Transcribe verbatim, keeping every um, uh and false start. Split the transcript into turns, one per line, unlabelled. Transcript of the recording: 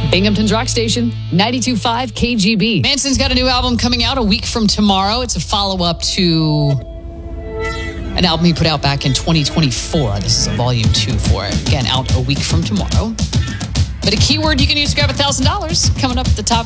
Binghamton's Rock Station, ninety-two point five K G B.
Manson's got a new album coming out a week from tomorrow. It's a follow-up to an album he put out back in twenty twenty-four. This is a volume two for it. Again, out a week from tomorrow. But a keyword you can use to grab one thousand dollars coming up at the top